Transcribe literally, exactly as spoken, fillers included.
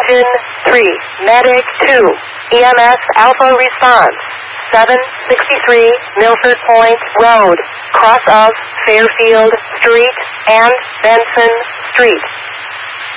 Engine three, Medic two, E M S Alpha response, seven sixty-three Milford Point Road, cross of Fairfield Street and Benson Street.